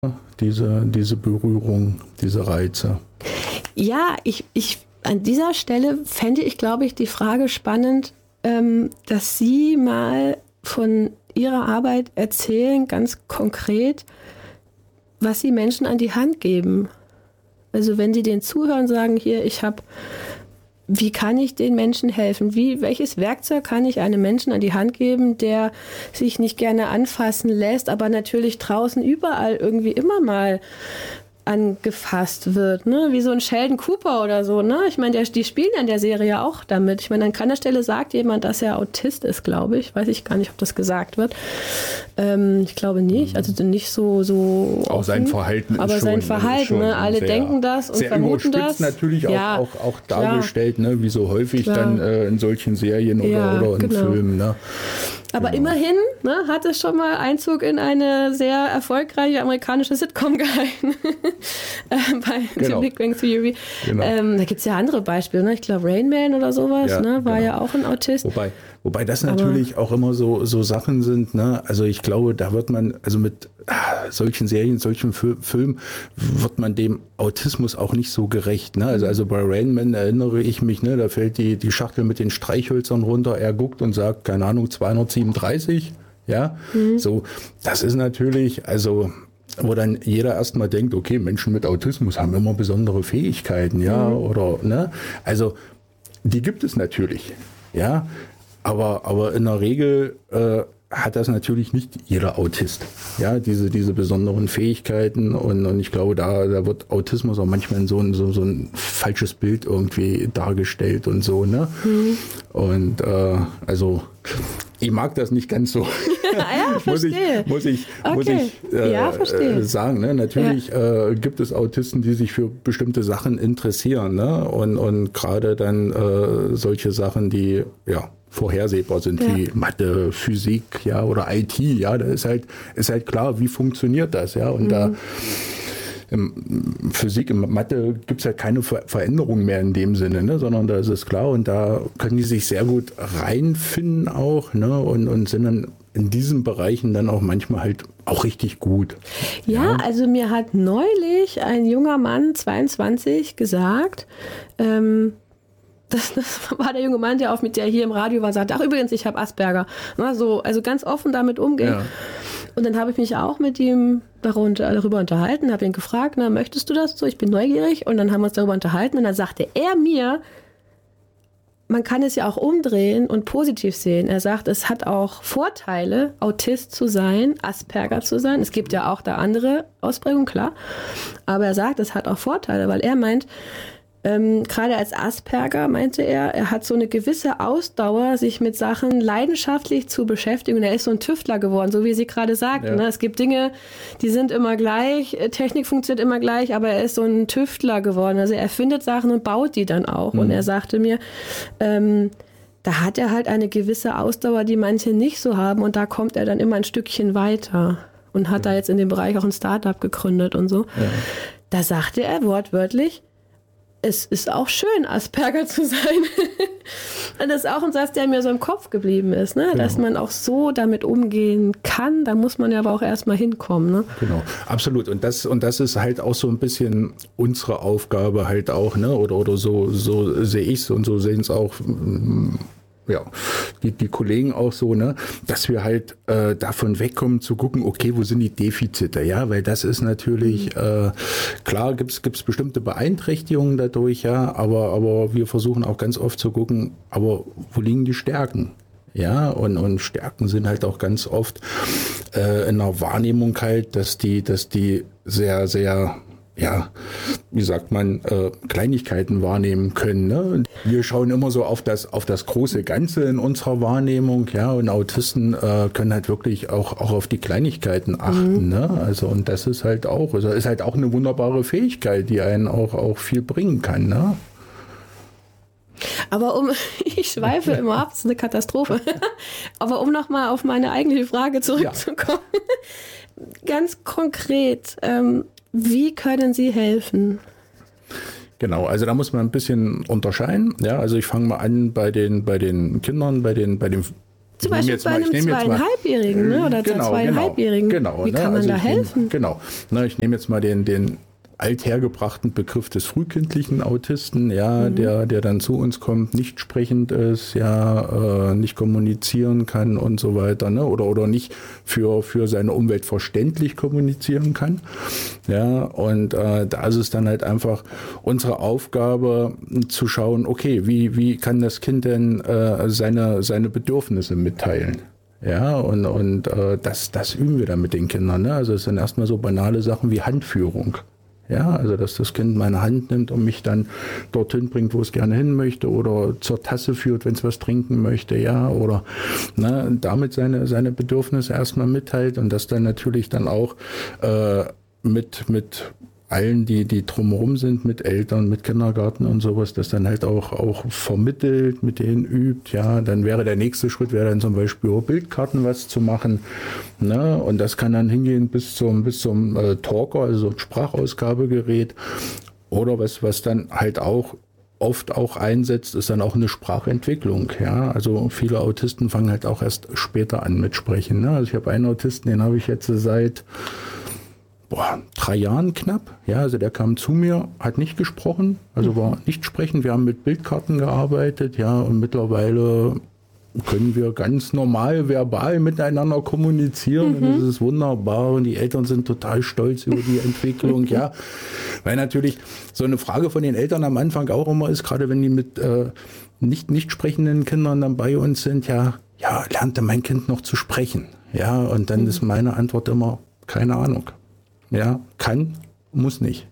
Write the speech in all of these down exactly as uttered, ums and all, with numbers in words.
diese, diese Berührung, diese Reize. Ja, ich, ich an dieser Stelle fände ich, glaube ich, die Frage spannend, ähm, dass Sie mal von Ihrer Arbeit erzählen, ganz konkret, was Sie Menschen an die Hand geben. Also wenn Sie denen zuhören, sagen, hier, ich habe, wie kann ich den Menschen helfen? Wie, welches Werkzeug kann ich einem Menschen an die Hand geben, der sich nicht gerne anfassen lässt, aber natürlich draußen überall irgendwie immer mal angefasst wird, ne? Wie so ein Sheldon Cooper oder so, ne? Ich meine, der, die spielen ja in der Serie auch damit. Ich meine, an keiner Stelle sagt jemand, dass er Autist ist, glaube ich. Weiß ich gar nicht, ob das gesagt wird. Ähm, ich glaube nicht. Also nicht so so. Auch offen, sein Verhalten aber ist sein schon, Verhalten, schon ne? Alle sehr, denken das und sehr vermuten das. Natürlich auch, ja, auch, auch dargestellt, ne? Wie so häufig klar. dann äh, in solchen Serien oder, ja, oder in genau. Filmen, ne? Aber genau. immerhin ne, hat es schon mal Einzug in eine sehr erfolgreiche amerikanische Sitcom gehalten. Bei genau. The Big Bang Theory. Genau. Ähm, da gibt es ja andere Beispiele. Ne? Ich glaube, Rain Man oder sowas Ja, ne, war genau. ja auch ein Autist. Wobei, wobei das natürlich Aber auch immer so, so Sachen sind. Ne? Also ich glaube, da wird man, also mit ah, solchen Serien, solchen Fil- Filmen, wird man dem Autismus auch nicht so gerecht. Ne? Also, also bei Rain Man erinnere ich mich, ne, da fällt die, die Schachtel mit den Streichhölzern runter. Er guckt und sagt, keine Ahnung, zweihundertsiebenunddreißig. Ja, mhm. so, das ist natürlich, also, wo dann jeder erstmal denkt, okay, Menschen mit Autismus haben immer besondere Fähigkeiten, ja, mhm. oder, ne, also, die gibt es natürlich, ja, aber, aber in der Regel äh, hat das natürlich nicht jeder Autist, ja, diese, diese besonderen Fähigkeiten und, und ich glaube, da, da wird Autismus auch manchmal in so ein, so, so ein falsches Bild irgendwie dargestellt und so, ne, mhm. und äh, also, ich mag das nicht ganz so. Ja, verstehe. muss ich, muss ich, okay. muss ich äh, ja, äh, sagen. Ne? Natürlich ja. äh, gibt es Autisten, die sich für bestimmte Sachen interessieren. Ne? Und, und gerade dann äh, solche Sachen, die ja vorhersehbar sind, ja. wie Mathe, Physik, ja, oder I T. Ja, da ist halt, ist halt klar, wie funktioniert das. Ja, und mhm. da Im Physik, in Mathe gibt es ja keine Ver- Veränderung mehr in dem Sinne, ne? Sondern da ist es klar und da können die sich sehr gut reinfinden auch, ne? und, und sind dann in diesen Bereichen dann auch manchmal halt auch richtig gut. Ja, ja. Also mir hat neulich ein junger Mann, zweiundzwanzig, gesagt, ähm, Das, das war der junge Mann, der auf mit der hier im Radio war, sagt, ach übrigens, ich habe Asperger. So, also ganz offen damit umgehen. Ja. Und dann habe ich mich auch mit ihm darunter, darüber unterhalten, habe ihn gefragt, na, möchtest du das so? Ich bin neugierig. Und dann haben wir uns darüber unterhalten und dann sagte er mir, man kann es ja auch umdrehen und positiv sehen. Er sagt, es hat auch Vorteile, Autist zu sein, Asperger zu sein. Es gibt ja auch da andere Ausprägungen, klar. Aber er sagt, es hat auch Vorteile, weil er meint, Ähm, gerade als Asperger, meinte er, er hat so eine gewisse Ausdauer, sich mit Sachen leidenschaftlich zu beschäftigen. Und er ist so ein Tüftler geworden, so wie Sie gerade sagten. Ja. Ne? Es gibt Dinge, die sind immer gleich, Technik funktioniert immer gleich, aber er ist so ein Tüftler geworden. Also er erfindet Sachen und baut die dann auch. Mhm. Und er sagte mir, ähm, da hat er halt eine gewisse Ausdauer, die manche nicht so haben. Und da kommt er dann immer ein Stückchen weiter. Und hat ja. da jetzt in dem Bereich auch ein Start-up gegründet und so. Ja. Da sagte er wortwörtlich, es ist auch schön, Asperger zu sein. Und das ist auch ein Satz, der mir so im Kopf geblieben ist, ne? Dass genau. man auch so damit umgehen kann. Da muss man ja aber auch erstmal hinkommen. Ne? Genau, absolut. Und das, und das ist halt auch so ein bisschen unsere Aufgabe halt auch, ne? Oder, oder so, so sehe ich es und so sehen es auch ja, die, die Kollegen auch so, ne, dass wir halt äh, davon wegkommen zu gucken, okay, wo sind die Defizite, ja, weil das ist natürlich, mhm. äh, klar gibt's gibt's bestimmte Beeinträchtigungen dadurch, ja, aber, aber wir versuchen auch ganz oft zu gucken, aber wo liegen die Stärken? Ja, und, und Stärken sind halt auch ganz oft äh, in der Wahrnehmung halt, dass die, dass die sehr, sehr ja, wie sagt man, äh, Kleinigkeiten wahrnehmen können. Ne? Wir schauen immer so auf das, auf das große Ganze in unserer Wahrnehmung, ja, und Autisten äh, können halt wirklich auch, auch auf die Kleinigkeiten achten. Mhm. Ne? Also, und das ist halt auch, also ist halt auch eine wunderbare Fähigkeit, die einen auch, auch viel bringen kann. Ne? Aber um, ich schweife immer ab, das ist eine Katastrophe. Aber um nochmal auf meine eigentliche Frage zurückzukommen, ja. ganz konkret, ähm, wie können Sie helfen? Genau, also da muss man ein bisschen unterscheiden. Ja, also ich fange mal an bei den, bei den Kindern, bei den, bei den Zum Beispiel bei einem Zweieinhalbjährigen, ne? Oder genau, Zweieinhalbjährigen. Genau, Wie ne? kann man also da helfen? Nehm, genau. Na, ich nehme jetzt mal den, den althergebrachten Begriff des frühkindlichen Autisten, ja, mhm. der, der dann zu uns kommt, nicht sprechend ist, ja, äh, nicht kommunizieren kann und so weiter, ne? Oder, oder nicht für, für seine Umwelt verständlich kommunizieren kann. Ja, und äh, da ist es dann halt einfach unsere Aufgabe zu schauen, okay, wie, wie kann das Kind denn äh, seine, seine Bedürfnisse mitteilen? Ja, und, und äh, das, das üben wir dann mit den Kindern, ne? Also es sind erstmal so banale Sachen wie Handführung. Ja, also dass das Kind meine Hand nimmt und mich dann dorthin bringt, wo es gerne hin möchte, oder zur Tasse führt, wenn es was trinken möchte, ja, oder ne, damit seine, seine Bedürfnisse erstmal mitteilt und das dann natürlich dann auch äh, mit, mit allen, die, die drumherum sind, mit Eltern, mit Kindergarten und sowas, das dann halt auch, auch vermittelt, mit denen übt, ja, dann wäre der nächste Schritt, wäre dann zum Beispiel über Bildkarten was zu machen, ne, und das kann dann hingehen bis zum, bis zum äh, Talker, also ein Sprachausgabegerät, oder was, was dann halt auch oft auch einsetzt, ist dann auch eine Sprachentwicklung, ja, also viele Autisten fangen halt auch erst später an mit Sprechen, ne, also ich habe einen Autisten, den habe ich jetzt seit Boah, drei Jahren knapp. Ja, also der kam zu mir, hat nicht gesprochen, also war nicht sprechend. Wir haben mit Bildkarten gearbeitet, ja, und mittlerweile können wir ganz normal verbal miteinander kommunizieren. Mhm. Und das ist wunderbar und die Eltern sind total stolz über die Entwicklung, ja. Weil natürlich so eine Frage von den Eltern am Anfang auch immer ist, gerade wenn die mit äh, nicht, nicht sprechenden Kindern dann bei uns sind, ja, ja, lernte mein Kind noch zu sprechen? Ja, und dann mhm. ist meine Antwort immer, keine Ahnung. Ja, kann, muss nicht.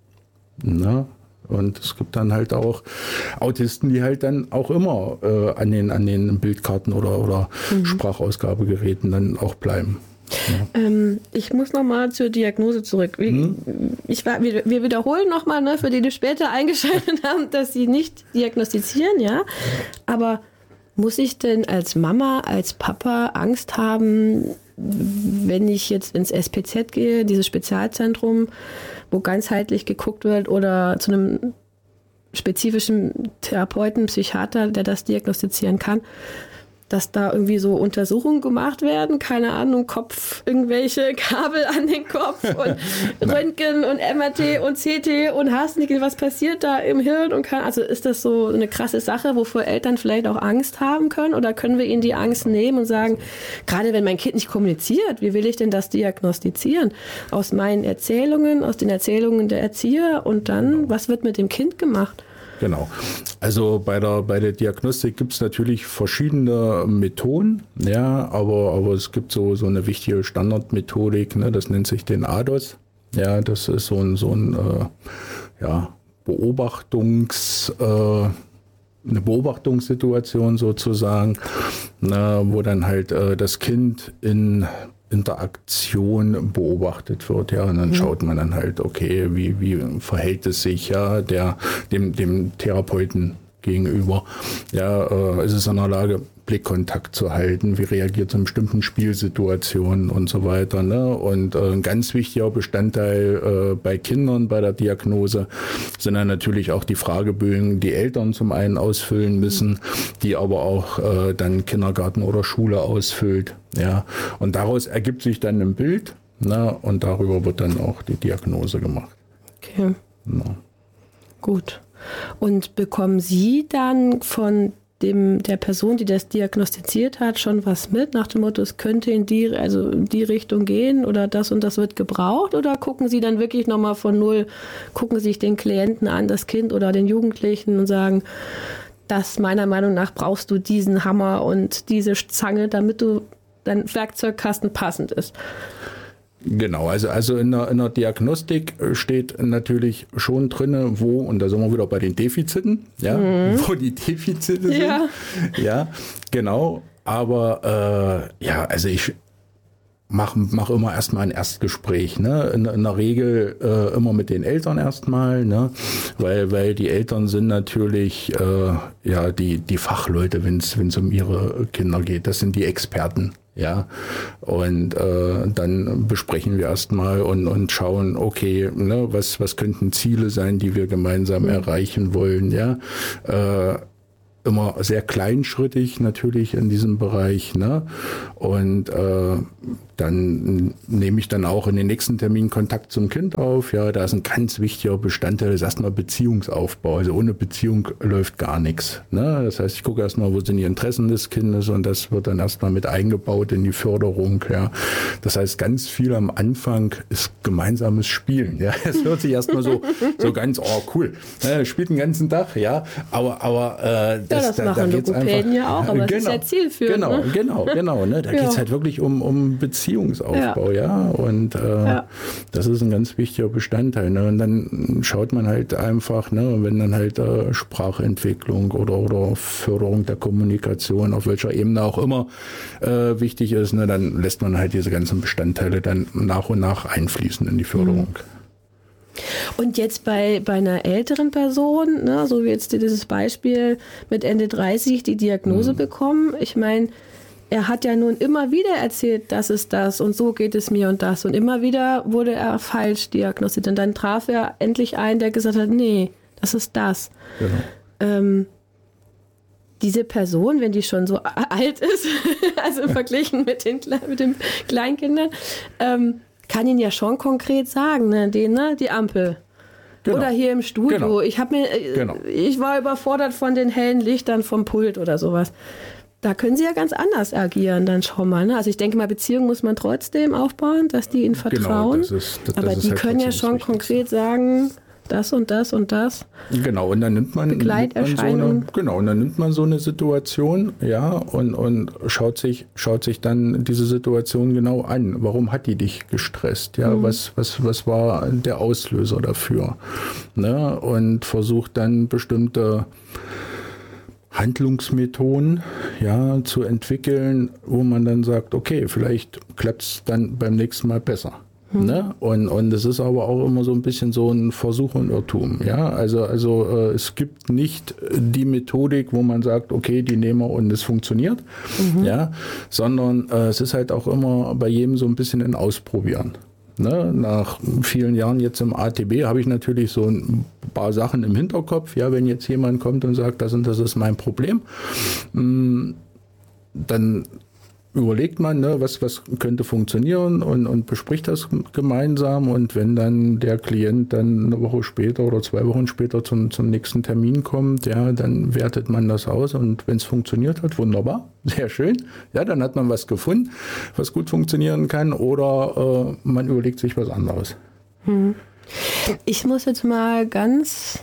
Na, und es gibt dann halt auch Autisten, die halt dann auch immer äh, an den, an den Bildkarten oder, oder mhm. Sprachausgabegeräten dann auch bleiben. Ja. Ähm, ich muss nochmal zur Diagnose zurück. Wir, hm? ich war, wir, wir wiederholen nochmal, ne, für die, die später eingeschaltet haben, dass sie nicht diagnostizieren, ja. Aber muss ich denn als Mama, als Papa Angst haben, wenn ich jetzt ins S P Z gehe, dieses Spezialzentrum, wo ganzheitlich geguckt wird, oder zu einem spezifischen Therapeuten, Psychiater, der das diagnostizieren kann, dass da irgendwie so Untersuchungen gemacht werden, keine Ahnung, Kopf, irgendwelche Kabel an den Kopf und Röntgen und M R T und C T und hast nicht, was passiert da im Hirn und kann, also ist das so eine krasse Sache, wovor Eltern vielleicht auch Angst haben können, oder können wir ihnen die Angst nehmen und sagen, gerade wenn mein Kind nicht kommuniziert, wie will ich denn das diagnostizieren? Aus meinen Erzählungen, aus den Erzählungen der Erzieher, und dann, was wird mit dem Kind gemacht? Genau. Also bei der, bei der Diagnostik gibt es natürlich verschiedene Methoden, ja, aber, aber es gibt so, so eine wichtige Standardmethodik, ne, das nennt sich den A D O S. Ja, das ist so ein, so ein äh, ja, Beobachtungs, äh, eine Beobachtungssituation sozusagen, na, wo dann halt äh, das Kind in Interaktion beobachtet wird, ja, und dann mhm. schaut man dann halt, okay, wie, wie verhält es sich, ja, der, dem, dem Therapeuten gegenüber, ja, äh, ist es in der Lage, Blickkontakt zu halten, wie reagiert es in bestimmten Spielsituationen und so weiter, ne, und äh, ein ganz wichtiger Bestandteil äh, bei Kindern bei der Diagnose sind dann natürlich auch die Fragebögen, die Eltern zum einen ausfüllen müssen, die aber auch äh, dann Kindergarten oder Schule ausfüllt, ja, und daraus ergibt sich dann ein Bild, ne, und darüber wird dann auch die Diagnose gemacht. Okay. Ja. Gut. Und bekommen Sie dann von dem, der Person, die das diagnostiziert hat, schon was mit, nach dem Motto, es könnte in die, also in die Richtung gehen oder das und das wird gebraucht, oder gucken Sie dann wirklich nochmal von null, gucken sich den Klienten an, das Kind oder den Jugendlichen, und sagen, das meiner Meinung nach brauchst du diesen Hammer und diese Zange, damit du dein Werkzeugkasten passend ist? Genau, also, also in der, in der Diagnostik steht natürlich schon drin, wo, und da sind wir wieder bei den Defiziten, ja, mhm. wo die Defizite sind. Ja, ja, genau. Aber äh, ja, also ich mache mach immer erstmal ein Erstgespräch, ne? In, in der Regel äh, immer mit den Eltern erstmal, ne? Weil, weil die Eltern sind natürlich äh, ja die, die Fachleute, wenn es um ihre Kinder geht. Das sind die Experten. Ja, und äh, dann besprechen wir erstmal und, und schauen, okay, ne, was, was könnten Ziele sein, die wir gemeinsam mhm. erreichen wollen, ja. Äh, immer sehr kleinschrittig natürlich in diesem Bereich, ne? Und äh, dann nehme ich dann auch in den nächsten Termin Kontakt zum Kind auf. Ja, da ist ein ganz wichtiger Bestandteil, das ist erstmal Beziehungsaufbau. Also ohne Beziehung läuft gar nichts. Ne? Das heißt, ich gucke erstmal, wo sind die Interessen des Kindes und das wird dann erstmal mit eingebaut in die Förderung. Ja. Das heißt, ganz viel am Anfang ist gemeinsames Spielen. Ja. Es hört sich erstmal so, so ganz, oh cool, ja, spielt den ganzen Tag, ja. Aber, aber äh, das, ja, das da, machen da geht's Logopäden einfach, ja auch, aber genau, es ist ja zielführend. Genau, ne? genau, genau. Ne? Da ja. geht es halt wirklich um, um Beziehungsaufbau, ja. ja? Und äh, ja. das ist ein ganz wichtiger Bestandteil. Ne? Und dann schaut man halt einfach, ne, wenn dann halt äh, Sprachentwicklung oder, oder Förderung der Kommunikation, auf welcher Ebene auch immer äh, wichtig ist, ne, dann lässt man halt diese ganzen Bestandteile dann nach und nach einfließen in die Förderung. Und jetzt bei, bei einer älteren Person, ne, so wie jetzt dieses Beispiel mit Ende dreißig, die Diagnose mhm. bekommen, ich meine, er hat ja nun immer wieder erzählt, das ist das und so geht es mir und das. Und immer wieder wurde er falsch diagnostiziert. Und dann traf er endlich einen, der gesagt hat, nee, das ist das. Genau. Ähm, diese Person, wenn die schon so alt ist, also verglichen mit den, mit den Kleinkindern, ähm, kann ihn ja schon konkret sagen, ne, den, ne, die Ampel. Genau. Oder hier im Studio. Genau. Ich habe mir, genau. ich war überfordert von den hellen Lichtern vom Pult oder sowas. Da können sie ja ganz anders agieren, dann schon mal. Ne? Also ich denke mal, Beziehungen muss man trotzdem aufbauen, dass die ihnen vertrauen. Genau, das ist, das, aber das die halt können ja schon konkret sagen, das und das und das. Genau, und dann nimmt man, nimmt man so eine, genau, und dann nimmt man so eine Situation, ja, und, und schaut sich, schaut sich dann diese Situation genau an. Warum hat die dich gestresst? Ja, mhm. was, was, was war der Auslöser dafür? Ne? Und versucht dann bestimmte Handlungsmethoden, ja, zu entwickeln, wo man dann sagt, okay, vielleicht klappt es dann beim nächsten Mal besser. Hm. Ne? Und, und es ist aber auch immer so ein bisschen so ein Versuch und Irrtum. Ja? Also, also äh, es gibt nicht die Methodik, wo man sagt, okay, die nehmen wir und es funktioniert, mhm. ja? Sondern äh, es ist halt auch immer bei jedem so ein bisschen ein Ausprobieren. Ne, nach vielen Jahren jetzt im A T B habe ich natürlich so ein paar Sachen im Hinterkopf. Ja, wenn jetzt jemand kommt und sagt, das und das ist mein Problem, dann überlegt man, ne, was, was könnte funktionieren und, und bespricht das gemeinsam. Und wenn dann der Klient dann eine Woche später oder zwei Wochen später zum, zum nächsten Termin kommt, ja, dann wertet man das aus. Und wenn es funktioniert hat, wunderbar, sehr schön. Ja, dann hat man was gefunden, was gut funktionieren kann. Oder äh, man überlegt sich was anderes. Hm. Ich muss jetzt mal ganz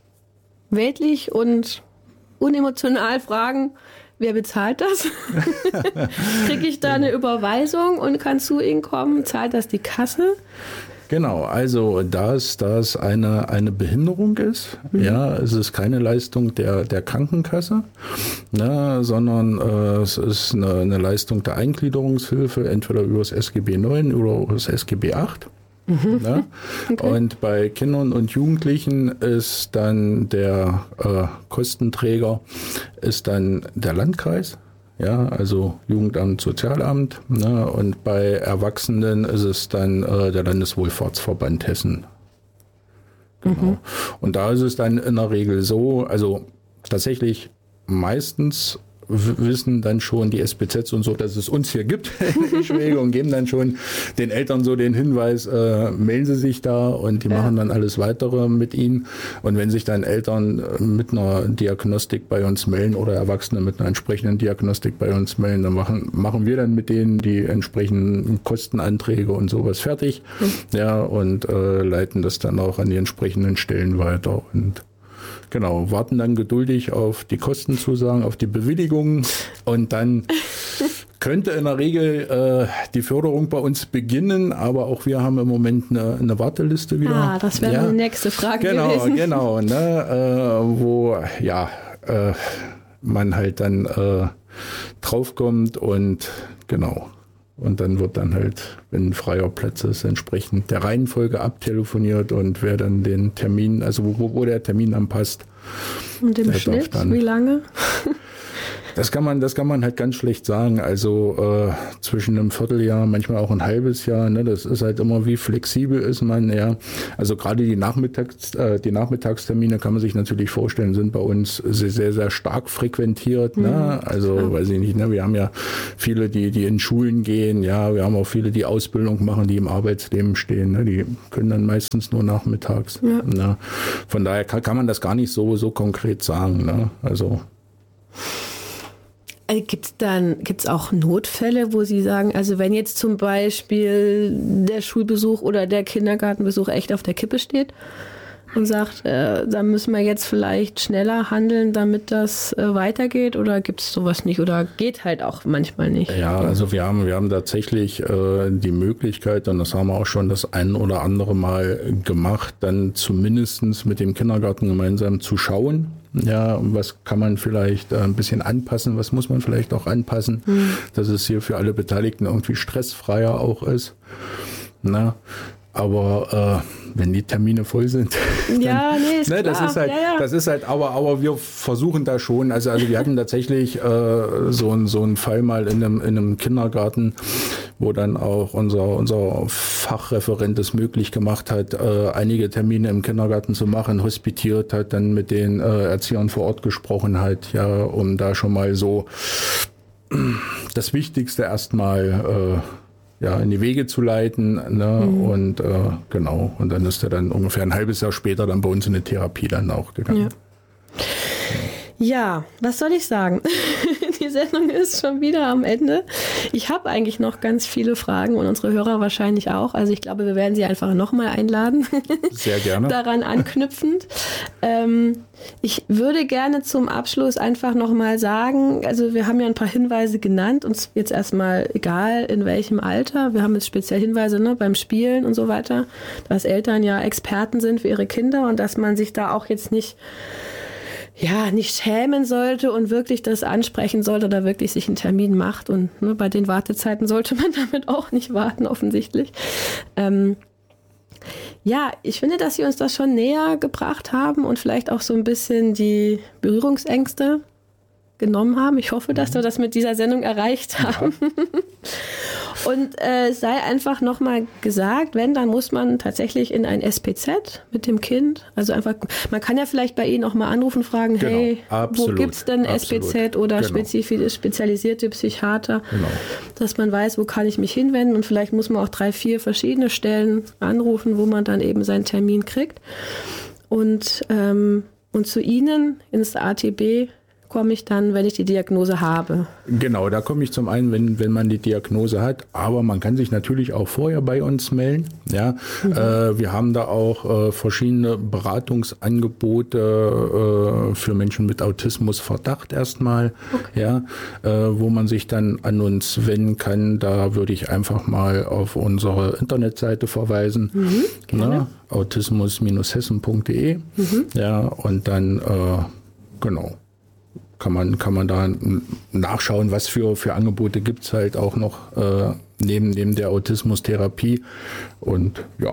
weltlich und unemotional fragen, wer bezahlt das? Kriege ich da eine Überweisung und kann zu Ihnen kommen? Zahlt das die Kasse? Genau, also da es das eine, eine Behinderung ist, mhm. ja, es ist keine Leistung der, der Krankenkasse, ne, sondern äh, es ist eine, eine Leistung der Eingliederungshilfe, entweder über das S G B neun oder über das S G B acht. Mhm. Ja? Okay. Und bei Kindern und Jugendlichen ist dann der äh, Kostenträger ist dann der Landkreis, ja, also Jugendamt, Sozialamt, ne? Und bei Erwachsenen ist es dann äh, der Landeswohlfahrtsverband Hessen. Genau. Mhm. Und da ist es dann in der Regel so, also tatsächlich meistens wissen dann schon die S B Zs und so, dass es uns hier gibt in Schwege und geben dann schon den Eltern so den Hinweis, äh, melden sie sich da und die ja. machen dann alles weitere mit ihnen. Und wenn sich dann Eltern mit einer Diagnostik bei uns melden oder Erwachsene mit einer entsprechenden Diagnostik bei uns melden, dann machen, machen wir dann mit denen die entsprechenden Kostenanträge und sowas fertig, mhm. ja, und äh, leiten das dann auch an die entsprechenden Stellen weiter und genau, warten dann geduldig auf die Kostenzusagen, auf die Bewilligungen und dann könnte in der Regel äh, die Förderung bei uns beginnen, aber auch wir haben im Moment eine, eine Warteliste wieder. Ah, das wäre ja. die nächste Frage genau, gewesen. Genau, genau, ne, äh, wo ja äh, man halt dann äh, draufkommt und genau. Und dann wird dann halt, wenn ein freier Platz ist, entsprechend der Reihenfolge abtelefoniert und wer dann den Termin, also wo, wo der Termin dann passt. Und im Schnitt, wie lange? Das kann man, das kann man halt ganz schlecht sagen. Also äh, zwischen einem Vierteljahr, manchmal auch ein halbes Jahr. Ne, das ist halt immer, wie flexibel ist man. Ja, also gerade die Nachmittags, äh, die Nachmittagstermine kann man sich natürlich vorstellen, sind bei uns sehr, sehr, sehr stark frequentiert. Mhm. Ne? Also ja. weiß ich nicht. Ne, wir haben ja viele, die, die in Schulen gehen. Ja, wir haben auch viele, die Ausbildung machen, die im Arbeitsleben stehen. Ne? Die können dann meistens nur nachmittags. Ja. Ne? Von daher kann, kann man das gar nicht so, so konkret sagen. Ne? Also Gibt es dann, gibt's auch Notfälle, wo Sie sagen, also wenn jetzt zum Beispiel der Schulbesuch oder der Kindergartenbesuch echt auf der Kippe steht und sagt, äh, da müssen wir jetzt vielleicht schneller handeln, damit das äh, weitergeht, oder gibt es sowas nicht oder geht halt auch manchmal nicht? Ja, also wir haben, wir haben tatsächlich äh, die Möglichkeit, und das haben wir auch schon das ein oder andere Mal gemacht, dann zumindestens mit dem Kindergarten gemeinsam zu schauen. Ja, was kann man vielleicht äh, ein bisschen anpassen, was muss man vielleicht auch anpassen, mhm. dass es hier für alle Beteiligten irgendwie stressfreier auch ist. Na, aber äh, wenn die Termine voll sind, dann, ja, nee, ist ne, das klar. ist halt, ja, ja. das ist halt, aber, aber wir versuchen da schon, also, also wir hatten tatsächlich äh, so, ein, so einen Fall mal in einem, in einem Kindergarten, wo dann auch unser, unser Fachreferent es möglich gemacht hat, äh, einige Termine im Kindergarten zu machen, hospitiert hat, dann mit den äh, Erziehern vor Ort gesprochen hat, ja, um da schon mal so das Wichtigste erstmal äh, ja, in die Wege zu leiten, ne? Mhm. Und äh, genau, und dann ist er dann ungefähr ein halbes Jahr später dann bei uns in eine Therapie dann auch gegangen. Ja, ja, was soll ich sagen? Die Sendung ist schon wieder am Ende. Ich habe eigentlich noch ganz viele Fragen und unsere Hörer wahrscheinlich auch. Also ich glaube, wir werden Sie einfach nochmal einladen. Sehr gerne. Daran anknüpfend. Ähm, ich würde gerne zum Abschluss einfach nochmal sagen, also wir haben ja ein paar Hinweise genannt, uns jetzt erstmal egal in welchem Alter. Wir haben jetzt speziell Hinweise, ne, beim Spielen und so weiter, dass Eltern ja Experten sind für ihre Kinder und dass man sich da auch jetzt nicht ja, nicht schämen sollte und wirklich das ansprechen sollte oder wirklich sich einen Termin macht. Und ne, bei den Wartezeiten sollte man damit auch nicht warten, offensichtlich. Ähm, ja, ich finde, dass Sie uns das schon näher gebracht haben und vielleicht auch so ein bisschen die Berührungsängste genommen haben. Ich hoffe, dass wir das mit dieser Sendung erreicht haben. Ja. Und äh, es sei einfach nochmal gesagt, wenn, dann muss man tatsächlich in ein S P Z mit dem Kind. Also einfach, man kann ja vielleicht bei Ihnen auch mal anrufen, fragen, genau, hey, absolut, wo gibt's denn absolut. S P Z oder genau. spezifisch spezialisierte Psychiater, genau. dass man weiß, wo kann ich mich hinwenden, und vielleicht muss man auch drei, vier verschiedene Stellen anrufen, wo man dann eben seinen Termin kriegt. Und, ähm, und zu Ihnen ins A T B komme ich dann, wenn ich die Diagnose habe? Genau, da komme ich zum einen, wenn, wenn man die Diagnose hat, aber man kann sich natürlich auch vorher bei uns melden. Ja, mhm. äh, wir haben da auch äh, verschiedene Beratungsangebote äh, für Menschen mit Autismusverdacht erstmal, okay. ja, äh, wo man sich dann an uns wenden kann. Da würde ich einfach mal auf unsere Internetseite verweisen, mhm, ne? autismus Bindestrich hessen Punkt de, mhm. ja, und dann äh, genau. Kann man, kann man da nachschauen, was für, für Angebote gibt es halt auch noch äh, neben, neben der Autismustherapie. Und ja.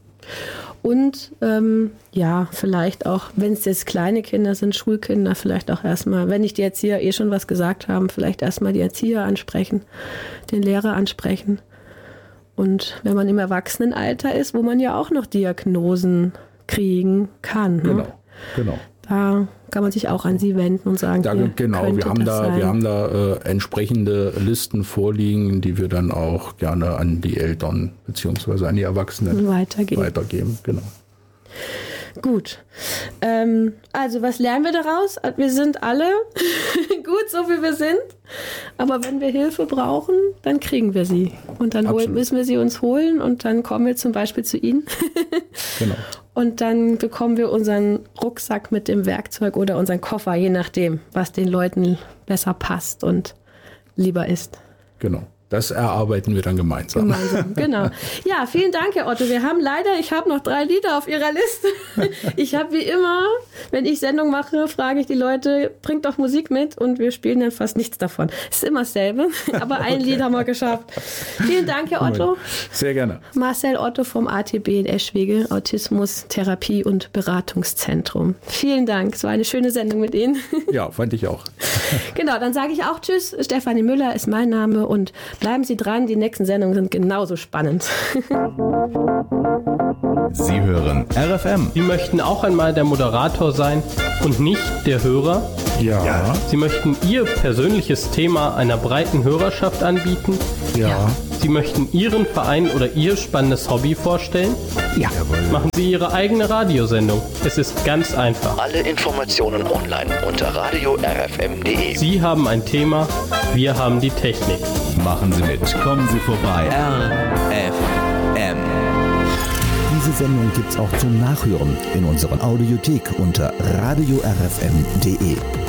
Und ähm, ja, vielleicht auch, wenn es jetzt kleine Kinder sind, Schulkinder, vielleicht auch erstmal, wenn nicht die Erzieher eh schon was gesagt haben, vielleicht erstmal die Erzieher ansprechen, den Lehrer ansprechen. Und wenn man im Erwachsenenalter ist, wo man ja auch noch Diagnosen kriegen kann. Ne? Genau, genau. Da kann man sich auch an Sie wenden und sagen, da, genau, wir haben da, sein. wir haben da äh, entsprechende Listen vorliegen, die wir dann auch gerne an die Eltern bzw. an die Erwachsenen weitergeben. weitergeben. Genau. Gut. Ähm, also was lernen wir daraus? Wir sind alle gut, so wie wir sind. Aber wenn wir Hilfe brauchen, dann kriegen wir sie. Und dann holen, müssen wir sie uns holen und dann kommen wir zum Beispiel zu Ihnen. Genau. Und dann bekommen wir unseren Rucksack mit dem Werkzeug oder unseren Koffer, je nachdem, was den Leuten besser passt und lieber ist. Genau. das erarbeiten wir dann gemeinsam. Gemeinsam, genau. Ja, vielen Dank, Herr Otto. Wir haben leider, ich habe noch drei Lieder auf Ihrer Liste. Ich habe wie immer, wenn ich Sendung mache, frage ich die Leute, bringt doch Musik mit und wir spielen dann fast nichts davon. Es ist immer dasselbe, aber ein okay. Lied haben wir geschafft. Vielen Dank, Herr Otto. Sehr gerne. Marcel Otto vom A T B in Eschwege, Autismus, Therapie und Beratungszentrum. Vielen Dank, es war eine schöne Sendung mit Ihnen. Ja, fand ich auch. Genau, dann sage ich auch Tschüss. Stefanie Müller ist mein Name und bleiben Sie dran, die nächsten Sendungen sind genauso spannend. Sie hören R F M. Sie möchten auch einmal der Moderator sein und nicht der Hörer? Ja. ja. Sie möchten Ihr persönliches Thema einer breiten Hörerschaft anbieten? Ja. ja. Sie möchten Ihren Verein oder Ihr spannendes Hobby vorstellen? Ja. Machen Sie Ihre eigene Radiosendung. Es ist ganz einfach. Alle Informationen online unter radio r f m punkt d e. Sie haben ein Thema, wir haben die Technik. Machen Sie mit, kommen Sie vorbei. R F M. Diese Sendung gibt's auch zum Nachhören in unserer Audiothek unter radio r f m punkt d e.